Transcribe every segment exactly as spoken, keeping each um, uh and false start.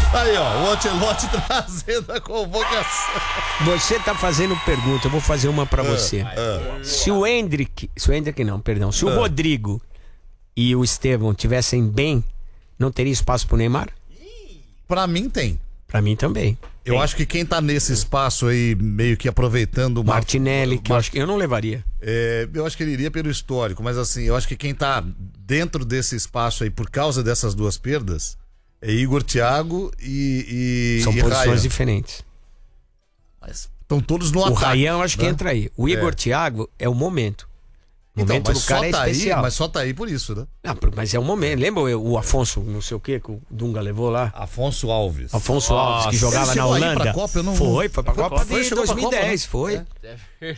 Aí, ó, o Ancelotti trazendo a convocação. Você tá fazendo pergunta, eu vou fazer uma pra Ah, você. ah. Se o Hendrick, se o Hendrick não, perdão, se o Ah. Rodrigo e o Estevão tivessem bem, não teria espaço pro Neymar? Pra mim tem. Pra mim também. Eu Tem. acho que quem tá nesse espaço aí, meio que aproveitando uma... Martinelli, que eu Mar- acho que eu não levaria. É, eu acho que ele iria pelo histórico, mas assim, eu acho que quem tá dentro desse espaço aí, por causa dessas duas perdas, é Igor, Thiago e, e São e posições Ryan. diferentes. Mas estão todos no O ataque. Ryan eu acho que né? entra aí. O Igor É. Thiago é o momento. O Então, momento mas do só cara é tá aí, especial. mas só tá aí por isso, né? Não, mas é o momento. Lembra o, o Afonso, não sei o que, que o Dunga levou lá? Afonso Alves. Afonso Alves, que Ele jogava na chegou aí pra Holanda. Copa, eu não- Foi, foi pra Foi Copa pra- foi, de chegou pra dois mil e dez, Copa, foi. É.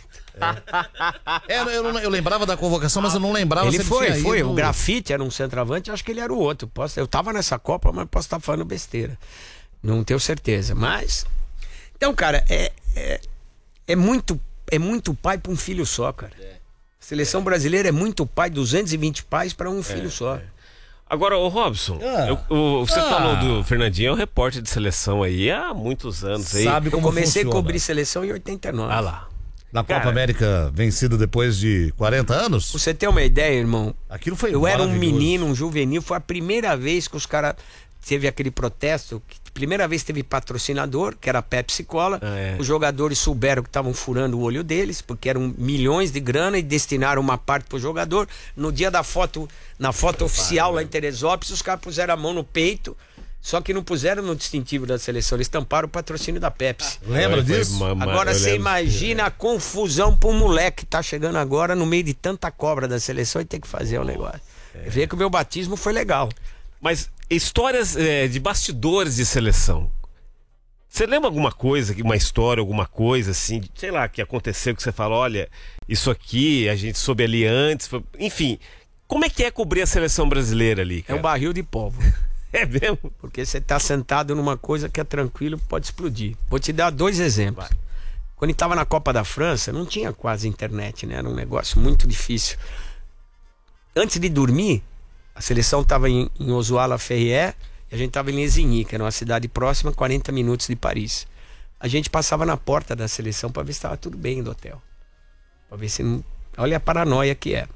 É, eu, não- eu lembrava da convocação, mas eu não lembrava Ele se ele foi, tinha foi. ido. O Grafite era um centroavante, acho que ele era o outro. Posso, eu tava nessa Copa, mas posso estar falando besteira. Não tenho certeza. Mas. Então, cara, é, é, é, muito, é muito pai pra um filho só, cara. A seleção brasileira é muito pai, duzentos e vinte pais pra um filho só. Agora, ô Robson, Ah. eu- o- você Ah. falou do Fernandinho, é um repórter de seleção aí há muitos anos aí. Sabe Eu como comecei funciona. a cobrir seleção em oitenta e nove. Ah lá. Na Copa Cara. América vencida depois de quarenta anos? Pra você ter uma ideia, irmão, Aquilo foi eu era um maravilhoso. menino, um juvenil, foi a primeira vez que os caras teve aquele protesto, que primeira vez teve patrocinador, que era a Pepsi Cola, Ah, é. os jogadores souberam que estavam furando o olho deles, porque eram milhões de grana e destinaram uma parte pro jogador. No dia da foto, na foto oficial lá em Teresópolis, os caras puseram a mão no peito, só que não puseram no distintivo da seleção, eles tamparam o patrocínio da Pepsi. Lembra Foi- foi disso? ma- ma- Agora eu você lembro. imagina a confusão pro moleque que tá chegando agora no meio de tanta cobra da seleção e tem que fazer o negócio. Vê que o meu batismo foi legal. Mas histórias é, de bastidores de seleção. Você lembra alguma coisa, uma história, alguma coisa assim, sei lá, que aconteceu que você fala, olha, isso aqui a gente soube ali antes, foi- enfim, como é que é cobrir a seleção brasileira ali, É cara? um barril de pólvora. É mesmo? Porque você tá sentado numa coisa que é tranquilo, pode explodir. Vou te dar dois exemplos. Quando ele tava na Copa da França, não tinha quase internet, né? Era um negócio muito difícil. Antes de dormir, a seleção tava em, em Oswald-Ferrière e a gente tava em Lesigny, que era uma cidade próxima, quarenta minutos de Paris. A gente passava na porta da seleção para ver se estava tudo bem do hotel. Para ver se não... Olha a paranoia que é.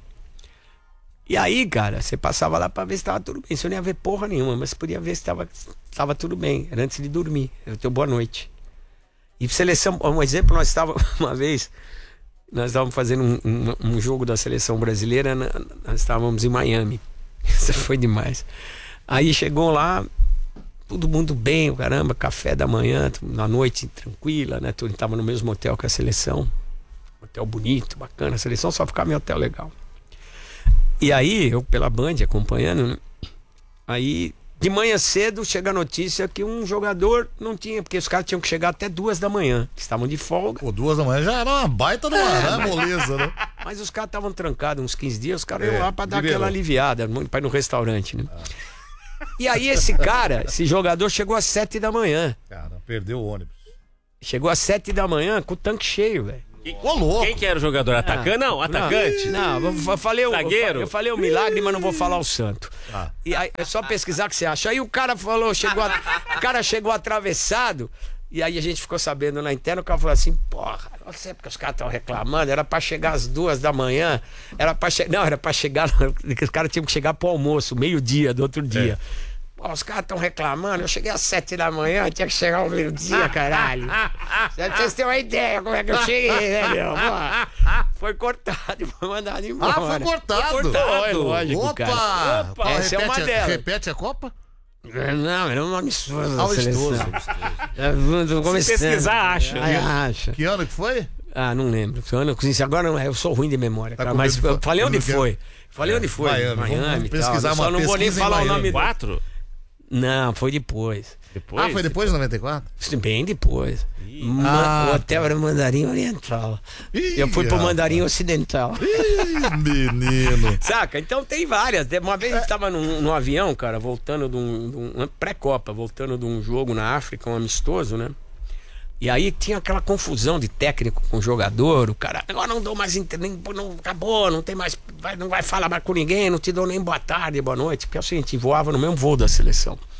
E aí, cara, você passava lá pra ver se tava tudo bem. Você não ia ver porra nenhuma, mas você podia ver se tava, tava tudo bem. Era antes de dormir. Era o teu boa noite. E seleção, um exemplo, nós estávamos, uma vez, nós estávamos fazendo um, um, um jogo da seleção brasileira, na- nós estávamos em Miami. Isso foi demais. Aí chegou lá, todo mundo bem, o caramba, café da manhã, na noite tranquila, né? Tudo estava no mesmo hotel que a seleção. Hotel bonito, bacana. A seleção só ficava em hotel legal. E aí, eu pela Band acompanhando, né? Aí, de manhã cedo, chega a notícia que um jogador não tinha, porque os caras tinham que chegar até duas da manhã. Estavam de folga. Pô, duas da manhã já era uma baita de uma né, moleza, né? Mas os caras estavam trancados uns quinze dias, os caras É, iam lá pra dar liberou. aquela aliviada, pra ir no restaurante, né? E aí esse cara, esse jogador chegou às sete da manhã. Cara, perdeu o ônibus. Chegou às sete da manhã com o tanque cheio, velho. Ô, louco! Quem que era o jogador? Atacante? Não, atacante. Não, não, eu falei o, Zagueiro? eu falei o milagre, mas não vou falar o santo. Ah. E aí é só pesquisar o que você acha. Aí o cara falou, chegou a- o cara chegou atravessado, e aí a gente ficou sabendo na interna, o cara falou assim, porra, não sei porque os caras estão reclamando, era pra chegar às duas da manhã, era pra chegar, não, era pra chegar, os caras tinham que chegar pro almoço, meio-dia do outro dia. Pô, os caras estão reclamando, eu cheguei às sete da manhã, tinha que chegar ao meio-dia, caralho. Pra vocês terem uma ideia como é que eu cheguei, né, meu? Pô, foi cortado e foi mandado embora. Ah, foi cortado. Foi cortado, lógico, Opa! cara. Opa! Essa é repete, uma a- delas. repete a Copa? Não, era um amistoso da Amistoso, seleção. amistoso. É, tô começando. pesquisar, acha. Ai, acha. Que ano que foi? Ah, não lembro. Que ano- Agora não, eu sou ruim de memória, Tá cara, com mas medo de eu falei fa- onde não quer- foi. Falei É, onde foi. Miami. Vamos Miami e tal. pesquisar Eu só uma não vou nem pesquisa em falar o Miami. nome. Quatro? Não, foi depois. Depois? Ah, foi depois de noventa e quatro? Bem depois. Ma- Ah, o hotel era Mandarim Oriental. Ih, Eu fui pro rapaz. Mandarim Ocidental. Ih, menino. Saca? Então tem várias. Uma vez a gente tava num, num avião, cara, voltando de um, de um uma pré-copa, voltando de um jogo na África, um amistoso, né? E aí tinha aquela confusão de técnico com jogador, o cara, agora não dou mais, inter- nem, não, acabou, não tem mais, vai, não vai falar mais com ninguém, não te dou nem boa tarde, boa noite, porque é o seguinte, voava no mesmo voo da seleção.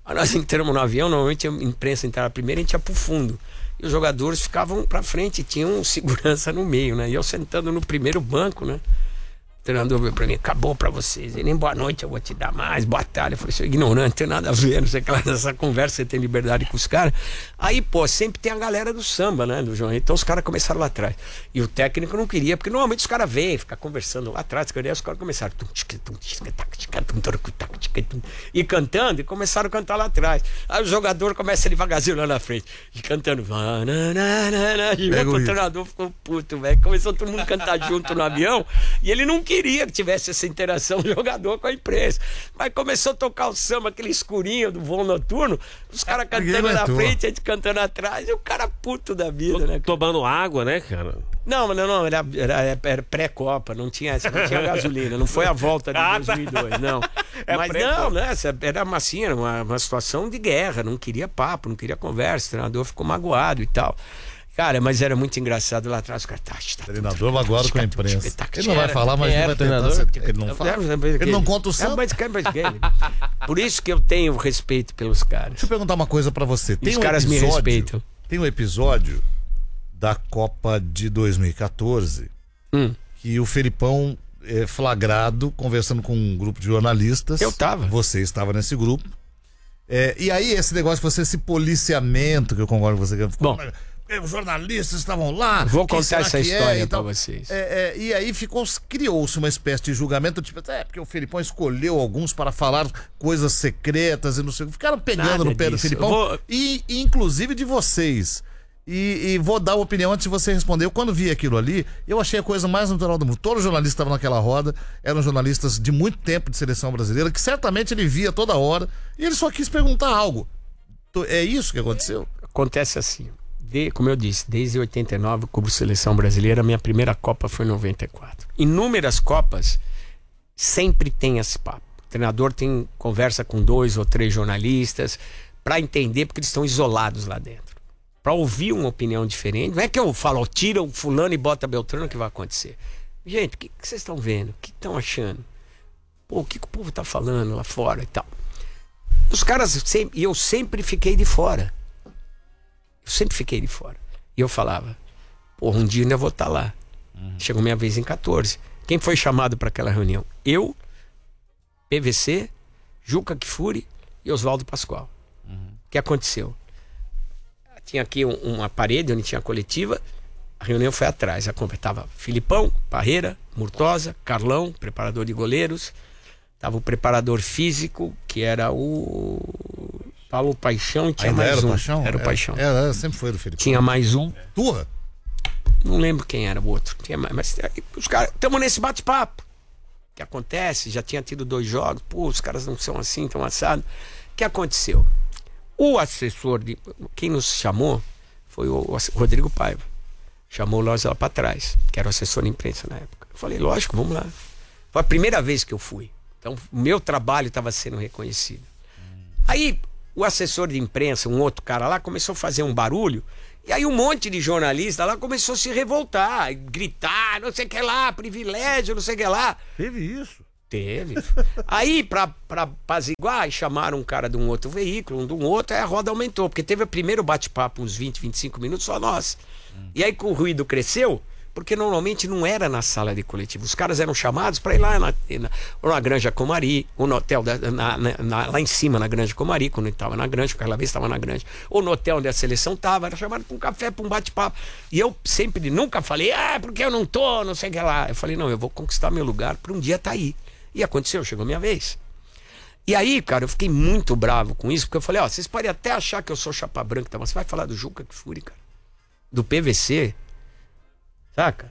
Aí nós entramos no avião, normalmente a imprensa entrava primeiro, a gente ia pro fundo. E os jogadores ficavam pra frente, tinham um segurança no meio, né? E eu sentando no primeiro banco, né? O treinador veio pra mim, acabou pra vocês. E nem boa noite eu vou te dar mais, boa tarde. Eu falei, seu ignorante, não tem nada a ver, não sei o que lá, nessa conversa você tem liberdade com os caras. Aí, pô, sempre tem a galera do samba, né, do João? Então os caras começaram lá atrás. E o técnico não queria, porque normalmente os caras vêm, ficam conversando lá atrás, e os caras começaram e cantando, e começaram a cantar lá atrás. Aí o jogador começa devagarzinho lá na frente, e cantando. E o treinador ficou puto, velho. Começou todo mundo a cantar junto no avião, e ele não queria queria que tivesse essa interação do jogador com a imprensa. Mas começou a tocar o samba, aquele escurinho do voo noturno, os caras cantando na frente, a gente cantando atrás, e o cara puto da vida, né? Cara? Tomando água, né, cara? Não, não, não, era, era, era pré-copa, não tinha, não tinha gasolina, não foi a volta de Ah, dois mil e dois, não. É Mas não, né, era uma, assim, era uma, uma situação de guerra, não queria papo, não queria conversa, o treinador ficou magoado e tal. Cara, mas era muito engraçado lá atrás. O cara tá, tá, treinador magoado com a imprensa. Ele não vai falar, mas é, ele vai tentar. Ser, ele não fala. Ele não conta o samba. Por isso que eu tenho respeito pelos caras. Deixa eu perguntar uma coisa pra você. Tem Os um caras episódio, me respeitam. Tem um episódio da Copa de dois mil e quatorze hum. que o Felipão é flagrado conversando com um grupo de jornalistas. Eu tava. Você estava nesse grupo. É, e aí esse negócio de você, esse policiamento, que eu concordo com você. Que ficou, Bom, os jornalistas estavam lá. Vou contar essa história é, pra vocês. É, é, e aí ficou, criou-se uma espécie de julgamento, tipo, é porque o Felipão escolheu alguns para falar coisas secretas e não sei o que. Ficaram pegando Nada no pé disso. do Felipão. Vou... E, e inclusive de vocês. E, e vou dar a opinião antes de você responder. Eu, quando vi aquilo ali, eu achei a coisa mais natural do mundo. Todos os jornalistas que estavam naquela roda eram jornalistas de muito tempo de seleção brasileira, que certamente ele via toda hora, e ele só quis perguntar algo. É isso que aconteceu? Acontece assim. De, como eu disse, desde oitenta e nove eu cubro seleção brasileira. Minha primeira Copa foi em noventa e quatro. Inúmeras Copas sempre tem esse papo. O treinador tem conversa com dois ou três jornalistas para entender, porque eles estão isolados lá dentro, para ouvir uma opinião diferente. Não é que eu falo, ó, tira o fulano e bota Beltrano, que vai acontecer. Gente, o que, que vocês estão vendo? O que estão achando? Pô, o que, que o povo tá falando lá fora e tal? Os caras sempre, e eu sempre fiquei de fora. Eu sempre fiquei de fora. E eu falava, porra, um dia ainda vou estar lá. Uhum. Chegou minha vez em quatorze. Quem foi chamado para aquela reunião? Eu, P V C, Juca Kfouri e Oswaldo Pascoal. Uhum. O que aconteceu? Tinha aqui um, uma parede onde tinha a coletiva. A reunião foi atrás. A compra estava Filipão, Parreira, Murtosa, Carlão, preparador de goleiros. Estava o preparador físico, que era o Paulo Paixão, e tinha Ainda mais era um. O Paixão? Era o Paixão. Era, era, sempre foi do Felipão. Tinha mais um. Tua? Não lembro quem era o outro. Tinha mais, mas os caras, estamos nesse bate-papo. O que acontece? Já tinha tido dois jogos. Pô, os caras não são assim, tão assados. O que aconteceu? O assessor, de, quem nos chamou foi o, o Rodrigo Paiva. Chamou nós lá para trás, que era o assessor de imprensa na época. Eu falei, lógico, vamos lá. Foi a primeira vez que eu fui. Então, o meu trabalho estava sendo reconhecido. Aí, o assessor de imprensa, um outro cara lá, começou a fazer um barulho. E aí, um monte de jornalista lá começou a se revoltar, gritar, não sei o que lá, privilégio, não sei o que lá. Teve isso? Teve. Aí, pra, pra apaziguar, chamaram um cara de um outro veículo, um de um outro, aí a roda aumentou. Porque teve o primeiro bate-papo, uns vinte, vinte e cinco minutos, só nós. Hum. E aí, com o ruído cresceu, porque normalmente não era na sala de coletivo. Os caras eram chamados para ir lá na, na, ou na Granja Comari, ou no hotel, da, na, na, na, lá em cima na Granja Comari, quando ele estava na Granja, aquela vez estava na Granja, ou no hotel onde a seleção estava, era chamado para um café, para um bate-papo. E eu sempre, nunca falei, ah, porque eu não tô, não sei o que lá. Eu falei, não, eu vou conquistar meu lugar para um dia estar tá aí. E aconteceu, chegou a minha vez. E aí, cara, eu fiquei muito bravo com isso, porque eu falei, ó, vocês podem até achar que eu sou chapa branca, tá, mas você vai falar do Juca Kfouri, cara, do P V C, saca?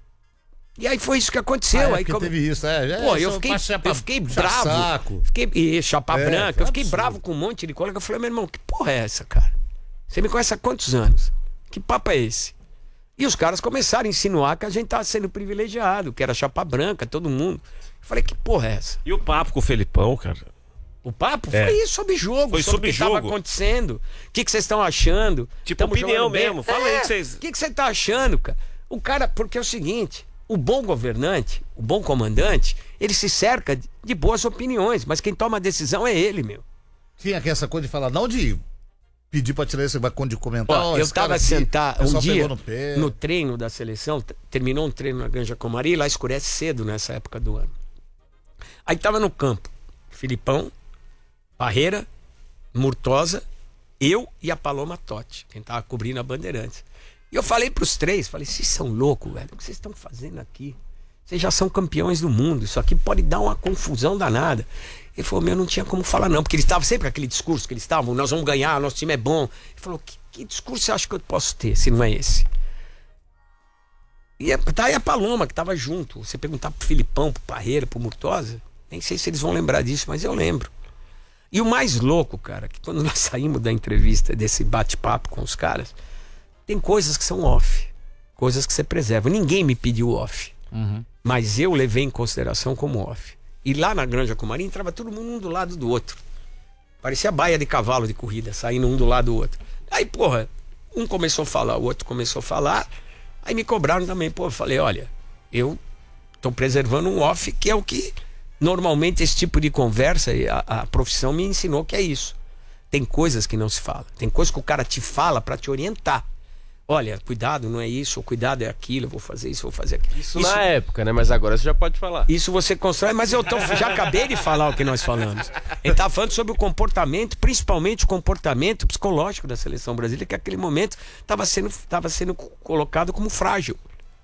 E aí foi isso que aconteceu. Ah, é aí como... teve isso, é. é Pô, eu fiquei, chapa, eu fiquei bravo. Saco. Fiquei, e chapa é, branca. Eu fiquei absurdo. bravo com um monte de colega. Eu falei, meu irmão, que porra é essa, cara? Você me conhece há quantos anos? Que papo é esse? E os caras começaram a insinuar que a gente tava sendo privilegiado, que era chapa branca, todo mundo. Eu falei, que porra é essa? E o papo com o Felipão, cara? O papo É. foi sobre jogo, Foi sobre sobre o que estava jogo. acontecendo. O que que vocês estão achando? Tipo, Tamo opinião jogando bem? mesmo. Fala aí É, que vocês- O que que você tá achando, cara? O cara, porque é o seguinte, o bom governante, o bom comandante, ele se cerca de boas opiniões, mas quem toma a decisão é ele, meu. Tinha aqui essa coisa de falar, não de pedir pra tirar esse balcão de comentar. Ó, ó, eu esse cara tava aqui, sentado o um pessoal dia pegou no pé. no treino da seleção, t- terminou um treino na Granja Comari, lá escurece cedo nessa época do ano. Aí tava no campo, Filipão, Parreira, Murtosa, eu e a Paloma Totti, quem tava cobrindo a Bandeirantes. E eu falei pros três, falei, vocês são loucos, velho, o que vocês estão fazendo aqui? Vocês já são campeões do mundo, isso aqui pode dar uma confusão danada. Ele falou, meu, não tinha como falar não, porque eles estavam sempre com aquele discurso que eles estavam, nós vamos ganhar, nosso time é bom. Ele falou, que, que discurso você acha que eu posso ter, se não é esse? E é, tá aí a Paloma, que tava junto. Você perguntar pro Filipão, pro Parreira, pro Murtosa, nem sei se eles vão lembrar disso, mas eu lembro. E o mais louco, cara, que quando nós saímos da entrevista, desse bate-papo com os caras, tem coisas que são off, coisas que você preserva. Ninguém me pediu off, Uhum. mas eu levei em consideração como off. E lá na Granja Comari entrava todo mundo um do lado do outro. Parecia baia de cavalo de corrida, saindo um do lado do outro. Aí, porra, um começou a falar, o outro começou a falar. Aí me cobraram também. Pô, eu falei, olha, eu tô preservando um off, que é o que normalmente esse tipo de conversa, a, a profissão me ensinou que é isso. Tem coisas que não se fala. Tem coisas que o cara te fala pra te orientar. Olha, cuidado, não é isso, ou cuidado é aquilo, eu vou fazer isso, eu vou fazer aquilo. Isso, na época, né? Mas agora você já pode falar. Isso você constrói, mas eu tô, já acabei de falar o que nós falamos. Ele tá falando sobre o comportamento, principalmente o comportamento psicológico da seleção brasileira, que naquele momento estava sendo, tava sendo colocado como frágil.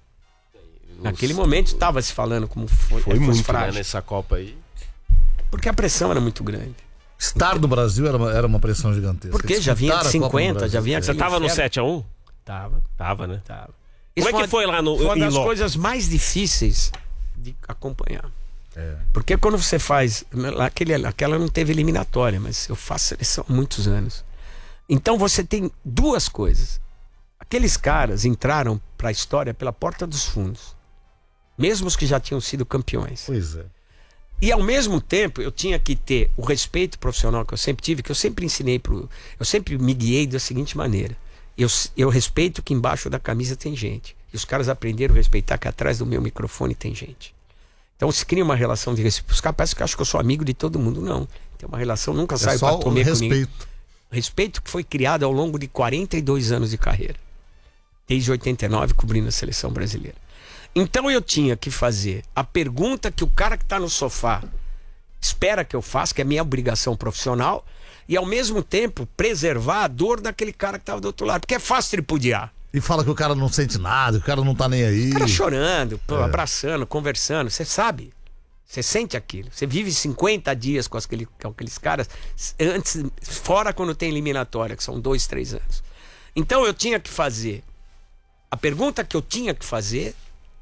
Naquele momento estava se falando como foi, Foi muito, frágil. né, nessa Copa aí. Porque a pressão era muito grande. Estar do Brasil era uma, era uma pressão gigantesca. Porque já vinha de Disputar a Copa do cinquenta, Brasil. já vinha... Você tava no Inferno. sete a um? Tava, Tava, né? tava. Como é que uma- foi lá no Foi uma em das loco? coisas mais difíceis de acompanhar. É. Porque quando você faz. Aquele, aquela não teve eliminatória, mas eu faço seleção há muitos anos. Então você tem duas coisas. Aqueles caras entraram para a história pela porta dos fundos, mesmo os que já tinham sido campeões. Pois é. E ao mesmo tempo eu tinha que ter o respeito profissional que eu sempre tive, que eu sempre ensinei pro. Eu sempre me guiei da seguinte maneira. Eu, eu respeito que embaixo da camisa tem gente. E os caras aprenderam a respeitar que atrás do meu microfone tem gente. Então se cria uma relação de respeito. Os caras parecem que acham que eu sou amigo de todo mundo. Não. Tem uma relação, nunca É saio só para o comer com ninguém. respeito. Respeito que foi criado ao longo de quarenta e dois anos de carreira. Desde oitenta e nove, cobrindo a seleção brasileira. Então eu tinha que fazer a pergunta que o cara que está no sofá espera que eu faça, que é minha obrigação profissional, e ao mesmo tempo preservar a dor daquele cara que estava do outro lado. Porque é fácil tripudiar. E fala que o cara não sente nada, que o cara não tá nem aí. O cara chorando, pô, abraçando, conversando. Você sabe. Você sente aquilo. Você vive cinquenta dias com, aquele, com aqueles caras, antes, fora quando tem eliminatória, que são dois, três anos. Então eu tinha que fazer a pergunta que eu tinha que fazer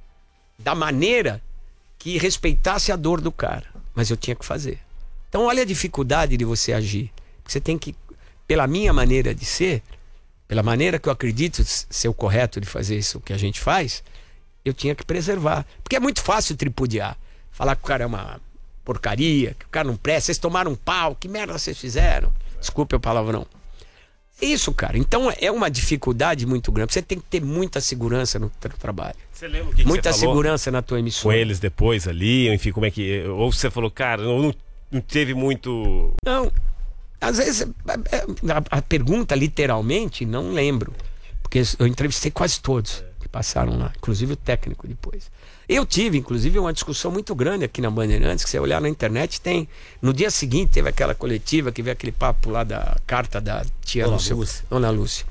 da maneira que respeitasse a dor do cara. Mas eu tinha que fazer. Então olha a dificuldade de você agir. Você tem que, pela minha maneira de ser, pela maneira que eu acredito ser o correto de fazer isso que a gente faz, eu tinha que preservar. Porque é muito fácil tripudiar. Falar que o cara é uma porcaria, que o cara não presta, vocês tomaram um pau, que merda vocês fizeram. Desculpe o palavrão. Isso, cara. Então é uma dificuldade muito grande. Você tem que ter muita segurança no tra- trabalho. Você lembra o que, que Muita você falou segurança na tua com emissora. eles depois ali? Enfim, como é que... Ou você falou, cara, não, não teve muito... Não. Às vezes, é- é- a, a pergunta, literalmente, não lembro. Porque eu entrevistei quase todos que passaram lá, inclusive o técnico depois. Eu tive, inclusive, uma discussão muito grande aqui na Bandeirantes, que você olhar na internet, tem... No dia seguinte teve aquela coletiva, que veio aquele papo lá da carta da tia Dona Lúcia. Lúcia. Dona Lúcia.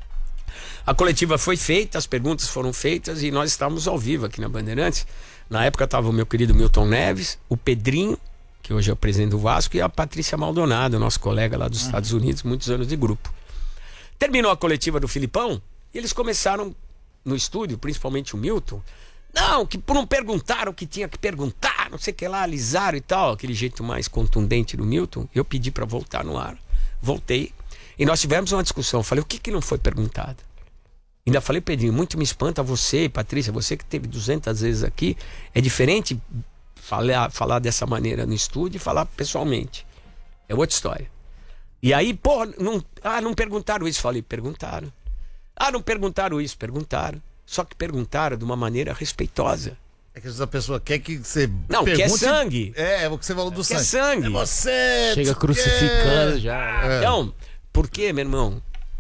A coletiva foi feita, as perguntas foram feitas e nós estávamos ao vivo aqui na Bandeirantes. Na época estava o meu querido Milton Neves, o Pedrinho, que hoje é o presidente do Vasco, e a Patrícia Maldonado, nosso colega lá dos Estados Unidos, muitos anos de grupo. Terminou a coletiva do Filipão e eles começaram no estúdio, principalmente o Milton, não, que não perguntaram o que tinha que perguntar, não sei o que lá, alisaram e tal, aquele jeito mais contundente do Milton. Eu pedi para voltar no ar, voltei e nós tivemos uma discussão. Falei, o que que não foi perguntado? Ainda falei, Pedrinho, muito me espanta você, Patrícia, você que teve duzentas vezes aqui, é diferente falar, falar dessa maneira no estúdio e falar pessoalmente. É outra história. E aí, pô, não, ah, não perguntaram isso. Falei, perguntaram. Ah, não perguntaram isso, perguntaram. Só que perguntaram de uma maneira respeitosa. É que às vezes a pessoa quer que você Não, pergunte... quer sangue. É, é o que você falou do Quer sangue. sangue. É você... Chega tu crucificando quer. já. né? É. Então, por quê, meu irmão?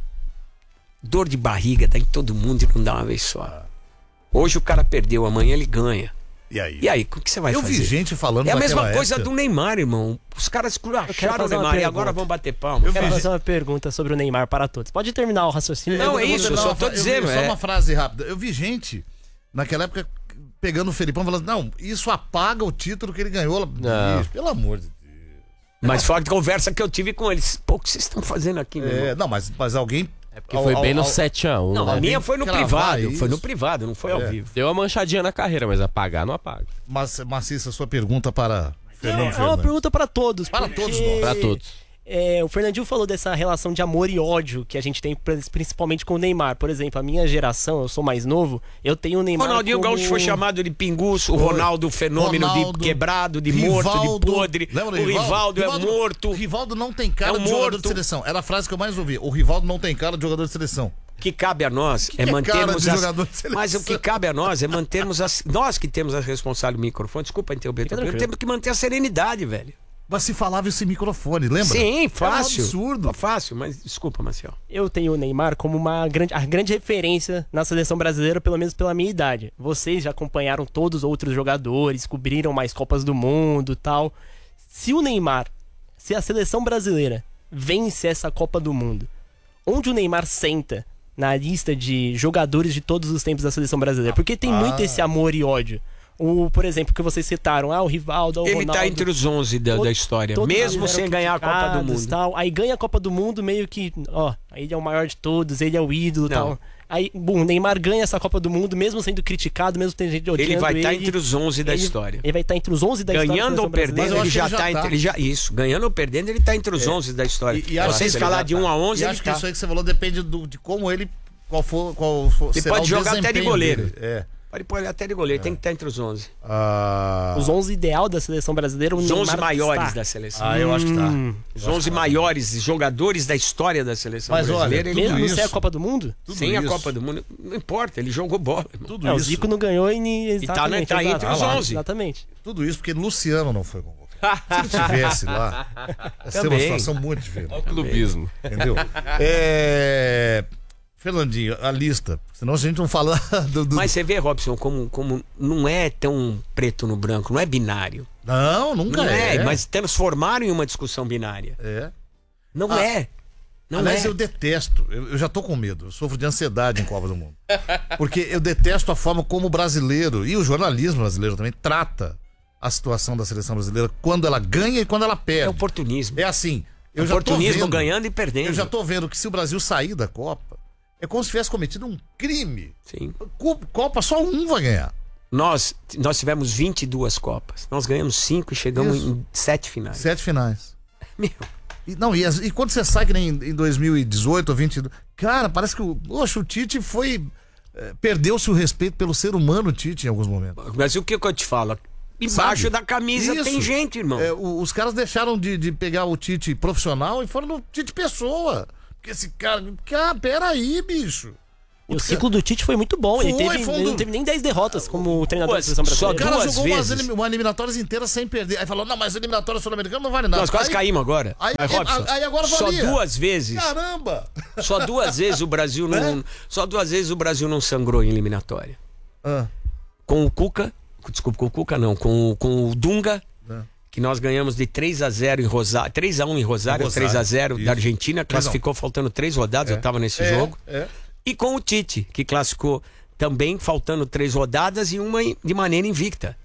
Dor de barriga tá em todo mundo e não dá uma vez só. Hoje o cara perdeu, amanhã ele ganha. E aí? E aí, o que você vai Eu fazer? vi gente falando É a mesma naquela coisa época. do Neymar, irmão. Os caras quero acharam o fazer uma Neymar e pergunta. agora vão bater palma. Eu Quero vi fazer uma pergunta sobre o Neymar para todos. Pode terminar o raciocínio. Não, Eu é vou isso, terminar eu só uma tô fra- dizendo, vi Só é. uma frase rápida. Eu vi gente, naquela época, pegando o Felipão, falando, não, isso apaga o título que ele ganhou. Não. Bicho, pelo amor de Deus. Mas foi a conversa que eu tive com eles. Pô, o que vocês estão fazendo aqui, meu irmão? É, não, mas, mas alguém... É porque foi bem no sete a um. Não, a alguém minha foi no cravar privado. isso. Foi no privado, não foi ao É. vivo. Deu uma manchadinha na carreira, mas apagar não apaga. Mas, Macissa, sua pergunta para Fernando É uma Fernandes. pergunta para todos. Para porque, todos nós. Pra todos. é, o Fernandinho falou dessa relação de amor e ódio que a gente tem principalmente com o Neymar. Por exemplo, a minha geração, eu sou mais novo, eu tenho o Neymar Ronaldinho como... Gaúcho foi chamado de pinguço, o Foi. Ronaldo fenômeno Ronaldo, de quebrado, de morto, de Rivaldo. podre. Lembra do O Rivaldo, é morto. O Rivaldo não tem cara É um de jogador morto. de seleção. Era a frase que eu mais ouvi. O Rivaldo não tem cara de jogador de seleção. O que cabe a nós que é é mantermos cara de as... jogador de seleção? Mas o que cabe a nós é mantermos as... Nós que temos a responsabilidade do microfone, desculpa interromper, Fica teu programa, tranquilo. temos que manter a serenidade, velho. Mas se falava esse microfone, lembra? Sim, fácil. É um absurdo. Fácil, mas desculpa, Marcel. Eu tenho o Neymar como uma grande, a grande referência na seleção brasileira, pelo menos pela minha idade. Vocês já acompanharam todos os outros jogadores, cobriram mais Copas do Mundo e tal. Se o Neymar, se a seleção brasileira vence essa Copa do Mundo, onde o Neymar senta na lista de jogadores de todos os tempos da seleção brasileira? Porque tem muito esse amor e ódio. O, por exemplo, que vocês citaram, ah, o Rivaldo, o Ele Ronaldo... tá entre os onze da, Todo- da história, todos mesmo eles eram sem ganhar a Copa do criticados, Mundo. Tal. Aí ganha a Copa do Mundo, meio que, ó, ele é o maior de todos, ele é o ídolo e Não. tal. Aí, bom, o Neymar ganha essa Copa do Mundo, mesmo sendo criticado, mesmo tendo gente odiando Ele vai estar ele, entre os onze da ele- história. Ele vai estar entre os onze da história. da Ganhando ou seleção brasileira. perdendo, eu ele acho já que ele tá já entre. tá. Ele já, isso, ganhando ou perdendo, ele tá entre os onze da história. E- e acho Você que escalar ele de um a onze, E ele acho que tá. isso aí que você falou depende do, de como ele. Qual for. Qual for Ele será pode o jogar até de desempenho goleiro. dele. É. Pode pôr ele até de goleiro, tem que estar entre os onze. Ah, Os onze ideal da seleção brasileira, o Os Neymar onze maiores está. da seleção. ah, eu acho que tá. Hum. Os onze maiores jogadores da história da seleção Mas olha, brasileira. ele tudo Mesmo tá. sem a isso. Copa do Mundo? Tudo Sem a isso. Copa do Mundo, não importa, ele jogou bola. irmão. Tudo É, o isso. Zico não ganhou e... nem- E tá, Exatamente, tá entre exato. os onze. Exatamente. Tudo isso porque Luciano não foi convocado. Se ele tivesse lá, ia ser uma Também. situação muito diferente. Olha o clubismo. Entendeu? É... Fernandinho, a lista. Senão a gente não fala do. do- Mas você vê, Robson, como, como não é tão preto no branco, não é binário. Não, nunca Não é. é, mas transformaram em uma discussão binária. É. Não Ah, é. Não Aliás, é. eu detesto. Eu, eu já tô com medo. Eu sofro de ansiedade em Copa do Mundo. Porque eu detesto a forma como o brasileiro e o jornalismo brasileiro também trata a situação da seleção brasileira quando ela ganha e quando ela É perde. oportunismo. É assim. Eu já tô Oportunismo vendo, ganhando e perdendo. Eu já tô vendo que se o Brasil sair da Copa, é como se tivesse cometido um crime. Sim. Co- Copa só um vai ganhar. Nós, nós tivemos vinte e duas Copas. Nós ganhamos cinco e chegamos Isso. em sete finais. Sete finais. Meu, E, não, e, as- e quando você sai que nem em dois mil e dezoito ou vinte e dois, cara, parece que o, poxa, o Tite foi. eh, Perdeu-se o respeito pelo ser humano, Tite, em alguns momentos. mas o que, que eu te falo? Embaixo Sabe? da camisa Isso. tem gente, irmão. É, o- os caras deixaram de, de pegar o Tite profissional e foram no Tite pessoa. Porque esse cara. Cara, peraí, bicho. E o ciclo do Tite foi muito bom. Ele, Foi, teve, foi um ele do- não teve nem dez derrotas como treinador Pô, da seleção só O brasileira. cara Duas jogou umas vezes. elim- uma eliminatórias inteiras sem perder. Aí falou: não, mas eliminatória sul-americana não vale nada. Nós quase aí, caímos agora. aí- Mas, Robson, aí agora só valia. duas vezes. Caramba! Só duas vezes o Brasil não. É? Só duas vezes o Brasil não sangrou em eliminatória. Ah, Com o Cuca. Desculpa, com o Cuca não. Com, o- com o Dunga. É. Que nós ganhamos de três a zero em Rosário. três a um em Rosário, Em Rosário, três a zero isso. da Argentina. Classificou faltando três rodadas. Eu tava nesse é, jogo. É. E com o Tite, que classificou também faltando três rodadas e uma de maneira invicta.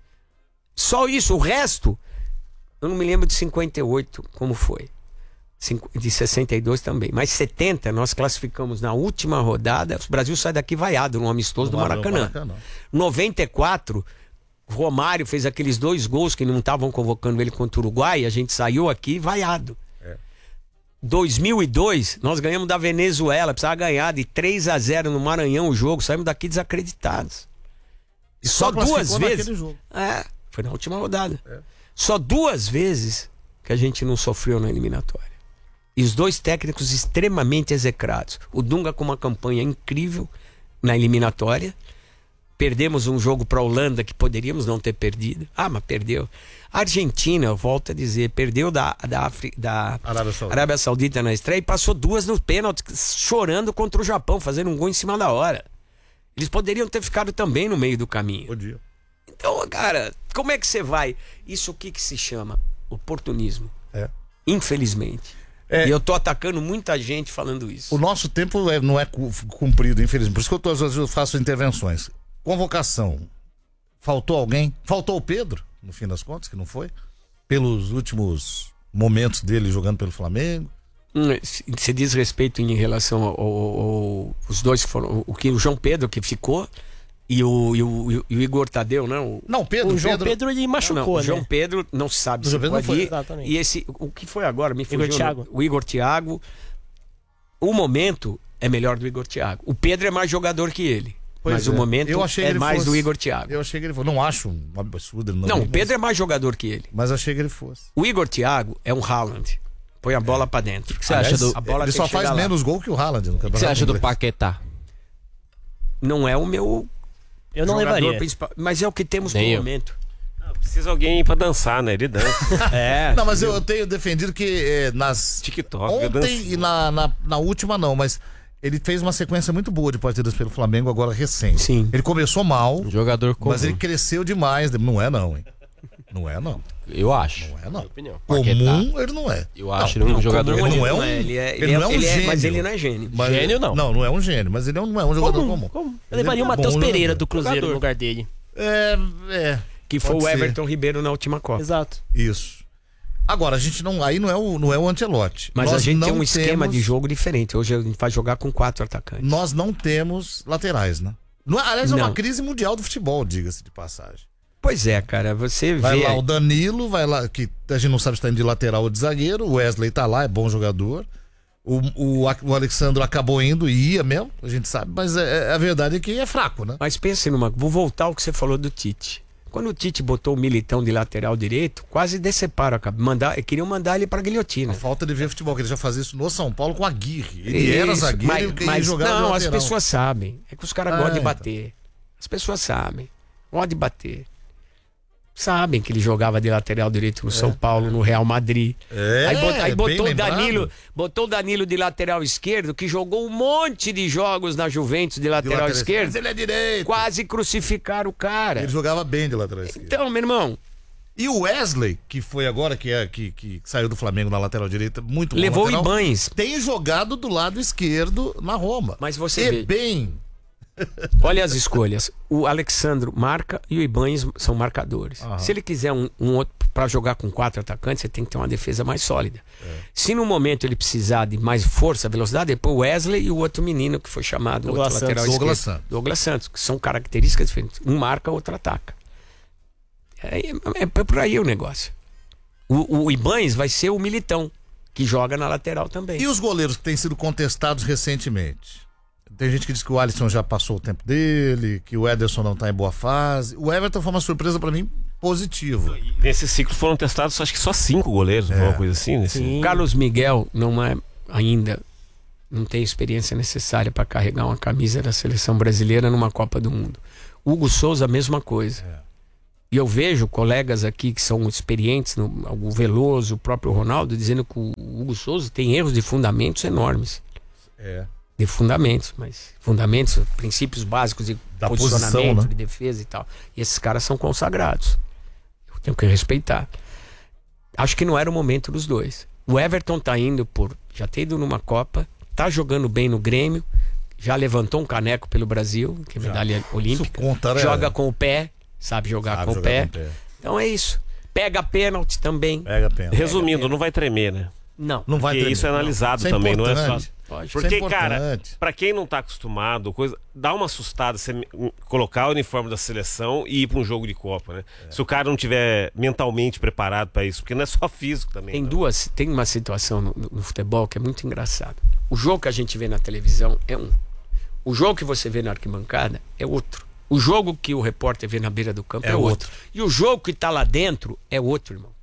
Só isso, o resto, eu não me lembro de cinquenta e oito como foi. Cinco- De sessenta e dois também. Mas setenta nós classificamos na última rodada. O Brasil sai daqui vaiado no amistoso do Maracanã. noventa e quatro, Romário fez aqueles dois gols que não estavam convocando ele contra o Uruguai. A gente saiu aqui vaiado. dois mil e dois, nós ganhamos da Venezuela, precisava ganhar de três a zero no Maranhão o jogo, saímos daqui desacreditados. E só, só duas classificou vezes. naquele jogo. É, foi na última rodada. Só duas vezes que a gente não sofreu na eliminatória. E os dois técnicos extremamente execrados. O Dunga com uma campanha incrível na eliminatória. Perdemos um jogo para a Holanda que poderíamos não ter perdido. Ah, mas perdeu. A Argentina, eu volto a dizer, perdeu da, da, Afri, da Arábia Saudita. Arábia Saudita na estreia e passou duas no pênalti, chorando contra o Japão, fazendo um gol em cima da hora. Eles poderiam ter ficado também no meio do caminho. Bom dia. Então, cara, como é que você vai? Isso o que, que se chama? Oportunismo. É. Infelizmente. É. E eu tô atacando muita gente falando isso. O nosso tempo é- não é cu- cumprido, infelizmente. Por isso que eu, tô, às vezes eu faço intervenções. Convocação. Faltou alguém? Faltou o Pedro, no fim das contas, que não foi? Pelos últimos momentos dele jogando pelo Flamengo. Hum, se se diz respeito em relação ao, ao- ao- os dois que foram, o que o João Pedro que ficou e o, e o, e o- e o Igor Tadeu, não? O, Não, Pedro. O João Pedro, Pedro, ele não, machucou, o João né? Pedro não se sabe O se João Pedro foi não foi, ali. exatamente. E esse, o que foi agora? Me Igor fugiu, Thiago. O Igor Thiago. O momento é melhor do Igor Thiago. O Pedro é mais jogador que ele. Pois mas é. o momento Eu achei que é ele mais fosse- do Igor Thiago. Eu achei que ele fosse. Não acho um absurdo. Ele não, Não, mas- o Pedro é mais jogador que ele. Mas achei que ele fosse. O Igor Thiago é um Haaland. Põe a bola pra dentro. O que você acha do- A bola ele tem só que faz chegar lá. menos gol que o Haaland no O que campeonato. você acha do inglês. Paquetá? Não é o meu Eu não jogador levaria. principal, mas é o que temos Nem no eu. momento. Precisa alguém pra dançar, né? Ele dança. É. Não, mas eu, eu tenho defendido que é, nas. TikTok, eu Ontem danço. e na, na, na última não, mas ele fez uma sequência muito boa de partidas pelo Flamengo agora recente. Sim. Ele começou mal, Um jogador comum. mas ele cresceu demais. Não é não, hein? Não é não. Eu acho. Não é não. Opinião. Paquetá. Comum ele não é. Eu acho ele um jogador comum, comum. ele não é um- Ele é, ele ele é- não é um ele é- gênio. mas ele não é gênio. Mas- Gênio, não. Não, não é um gênio, mas ele não é um jogador comum. Como? Eu Ele levaria é o Matheus bom Pereira jogador. do Cruzeiro Jogador. no lugar dele. É, é. Que foi Pode o ser. Everton Ribeiro na última Copa. Exato. Isso. Agora, a gente não. Aí não é o, não é o Ancelotti. Mas Nós a gente tem não um esquema temos- de jogo diferente. Hoje a gente vai jogar com quatro atacantes. Nós não temos laterais, né? Não, aliás, é uma Não. crise mundial do futebol, diga-se de passagem. Pois é, cara. Você Vai vê. lá o Danilo, vai lá, que a gente não sabe se tá indo de lateral ou de zagueiro. O Wesley tá lá, é bom jogador. O, o, o Alexandre acabou indo e ia mesmo, a gente sabe, mas é, é- a verdade é que é fraco, né? Mas pense numa. Vou voltar ao que você falou do Tite. Quando o Tite botou o Militão de lateral direito, quase deceparam a cabeça. Mandar, queriam mandar ele pra guilhotina. A falta de ver futebol, que ele já fazia isso no São Paulo com a Aguirre. Ele era Isso, zagueiro mas, e queria mas jogar de não, as lateral. pessoas sabem. É que os caras Ah, gostam de então. bater. As pessoas sabem. Gostam de bater. Sabem que ele jogava de lateral direito no São Paulo, no Real Madrid. É, aí, bot- aí bem botou o lembrado. Danilo, botou o Danilo de lateral esquerdo, que jogou um monte de jogos na Juventus de De lateral, lateral esquerdo. Mas ele é direito. Quase crucificaram o cara. Ele jogava bem de lateral esquerdo. Então, meu irmão, E o Wesley, que foi agora, que, é, que, que saiu do Flamengo na lateral direita, muito bom levou o lateral, Ibanes. tem jogado do lado esquerdo na Roma. Mas você e vê. bem. Olha as escolhas. O Alexandro marca e o Ibanes são marcadores. Aham. Se ele quiser um, um outro para jogar com quatro atacantes, você tem que ter uma defesa mais sólida. Se no momento ele precisar de mais força, velocidade, depois o Wesley e o outro menino que foi chamado, o outro Douglas lateral Santos. Douglas esquerdo. Santos. Douglas Santos, que são características diferentes. Um marca, o outro ataca. É, é- é por aí o negócio. O, o Ibanes vai ser o Militão, que joga na lateral também. E os goleiros que têm sido contestados recentemente? Tem gente que diz que o Alisson já passou o tempo dele, que o Ederson não tá em boa fase. O Everton foi uma surpresa pra mim positiva. Nesse ciclo foram testados acho que só cinco goleiros, É. alguma coisa assim. Nesse... Sim. Carlos Miguel não é ainda, não tem experiência necessária para carregar uma camisa da seleção brasileira numa Copa do Mundo. Hugo Souza, a mesma coisa. E eu vejo colegas aqui que são experientes, no, o Veloso, o próprio Ronaldo, dizendo que o Hugo Souza tem erros de fundamentos enormes. É. De fundamentos, mas fundamentos, princípios básicos de Da posicionamento, posição, né? de defesa e tal. E esses caras são consagrados. Eu tenho que respeitar. Acho que não era o momento dos dois. O Everton tá indo por. Já ter ido numa Copa, tá jogando bem no Grêmio, já levantou um caneco pelo Brasil, que é Já. medalha Isso olímpica. conta, né? Joga com o pé, sabe jogar, Sabe com, o jogar pé. com o pé. Então é isso. Pega pênalti também. Pega a pena. Resumindo, não vai tremer, né? Não. Não vai Porque ter. isso é analisado Isso é também, não é importante. só. Pode. Isso é Porque, cara, importante. pra quem não tá acostumado, coisa, dá uma assustada você me- colocar o uniforme da seleção e ir pra um jogo de Copa, né? Se o cara não tiver mentalmente preparado pra isso, porque não é só físico também. Tem não. duas, tem uma situação no, no futebol que é muito engraçada. O jogo que a gente vê na televisão é um. O jogo que você vê na arquibancada é outro. O jogo que o repórter vê na beira do campo é, É outro. E o jogo que tá lá dentro é outro, irmão.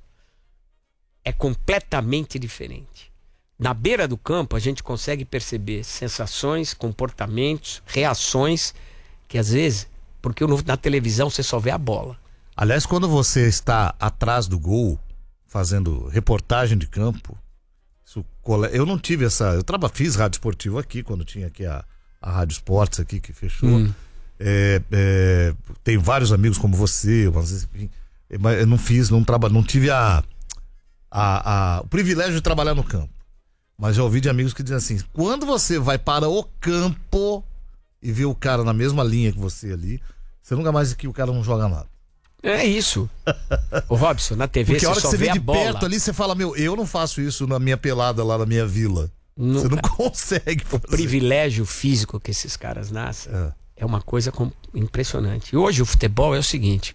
É completamente diferente. Na beira do campo a gente consegue perceber sensações, comportamentos, reações que às vezes Porque no- na televisão você só vê a bola. Aliás, quando você está atrás do gol, fazendo reportagem de campo, isso cole- eu não tive essa. Eu traba, fiz rádio esportivo aqui, quando tinha aqui a, a Rádio Esportes aqui, que fechou. Hum. É, é, tenho vários amigos como você, mas, enfim, mas eu não fiz, não, traba, não tive a, a, a, o privilégio de trabalhar no campo. Mas já ouvi de amigos que dizem assim: quando você vai para o campo e vê o cara na mesma linha que você ali, você nunca mais que o cara não joga nada. É isso. Ô Robson, na T V Porque a você hora que só você vê vê a de bola. perto ali, você fala: meu, eu não faço isso na minha pelada lá na minha vila. Não- Você não consegue fazer. O privilégio físico que esses caras nascem É. é uma coisa com- impressionante. E hoje o futebol é o seguinte: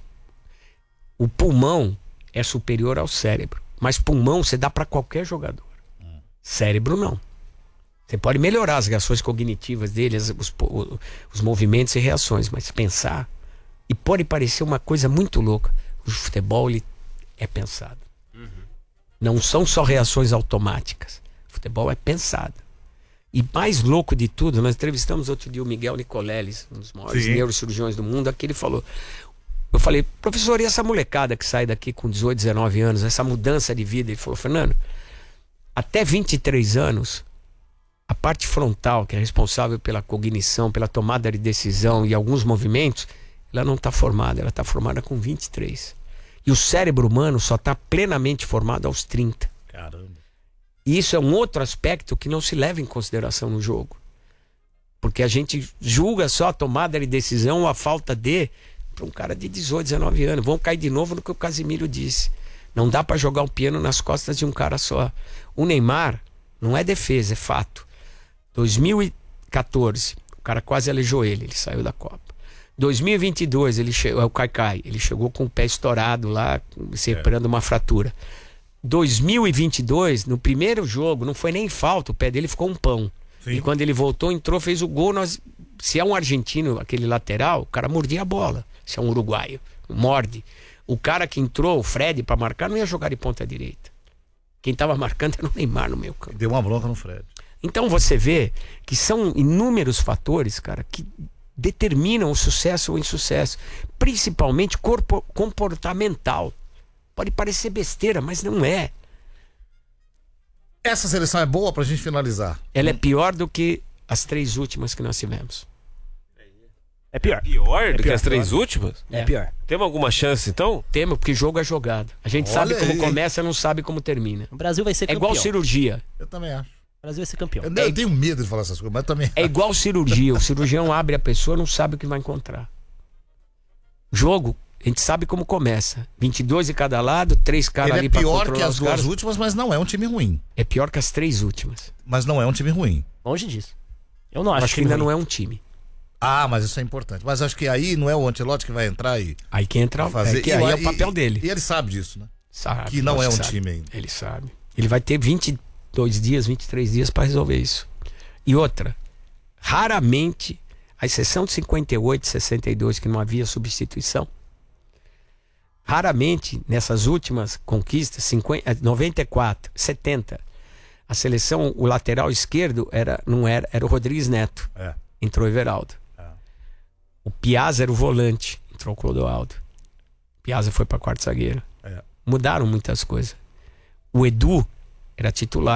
o pulmão é superior ao cérebro, mas pulmão você dá para qualquer jogador. Cérebro não. Você pode melhorar as reações cognitivas deles, os, po- os movimentos e reações, mas pensar, e pode parecer uma coisa muito louca, o futebol ele é pensado. Não são só reações automáticas. O futebol é pensado. E mais louco de tudo, nós entrevistamos outro dia o Miguel Nicoleles, um dos maiores Sim. neurocirurgiões do mundo. Aqui ele falou: eu falei, professor, e essa molecada que sai daqui com dezoito, dezenove anos, essa mudança de vida? Ele falou: Fernando, até vinte e três anos, a parte frontal, que é responsável pela cognição, pela tomada de decisão e alguns movimentos, ela não está formada, ela está formada com vinte e três. E o cérebro humano só está plenamente formado aos trinta. Caramba. E isso é um outro aspecto que não se leva em consideração no jogo. Porque a gente julga só a tomada de decisão ou a falta de para um cara de dezoito, dezenove anos. Vamos cair de novo no que o Casimiro disse. Não dá para jogar um piano nas costas de um cara só. O Neymar não é defesa, é fato. dois mil e quatorze, o cara quase aleijou ele, ele saiu da Copa. dois mil e vinte e dois, ele chegou, o Kaikai, ele chegou com o pé estourado lá, se reparando uma fratura. dois mil e vinte e dois, no primeiro jogo, não foi nem falta, o pé dele ficou um pão. Sim. E quando ele voltou, entrou, fez o gol. Nós, se é um argentino, aquele lateral, o cara mordia a bola. Se é um uruguaio, morde. O cara que entrou, o Fred, para marcar, não ia jogar de ponta direita. Quem estava marcando era o Neymar no meio campo. Deu uma bronca no Fred. Então você vê que são inúmeros fatores, cara, que determinam o sucesso ou insucesso, principalmente corpo, comportamental. Pode parecer besteira, mas não é. Essa seleção é boa pra gente finalizar. Ela é pior do que as três últimas que nós tivemos. É pior. Pior do que pior, as três pior. últimas? É pior. Temos alguma chance, então? Temos, porque jogo é jogado. A gente Olha sabe como aí. começa, não sabe como termina. O Brasil vai ser É campeão. igual cirurgia. Eu também acho. O Brasil vai ser campeão. Eu, eu tenho medo de falar essas coisas, mas também. É igual cirurgia. O cirurgião abre a pessoa, não sabe o que vai encontrar. Jogo, a gente sabe como começa. vinte e dois de cada lado, três caras Ele ali é pra pior controlar que as os duas caras. últimas, mas não é um time ruim. É pior que as três últimas. Mas não é um time ruim. Longe disso. Eu não acho, Acho que ainda não é um time. Ah, mas isso é importante. Mas acho que aí não é o Ancelotti que vai entrar e Aí que entra, fazer. é que E- aí é e- o papel e- dele. E ele sabe disso, né? Sabe, que não é lógico um que sabe. time ainda. Ele sabe. Ele vai ter vinte e dois dias, vinte e três dias para resolver isso. E outra, raramente, a exceção de cinquenta e oito, sessenta e dois, que não havia substituição, raramente nessas últimas conquistas, cinquenta, noventa e quatro, setenta, a seleção, o lateral esquerdo era, não era, era o Rodrigues Neto. É. Entrou o Everaldo. O Piazza era o volante, entrou o Clodoaldo. Piazza foi para quarto zagueiro. É. Mudaram muitas coisas. O Edu era titular.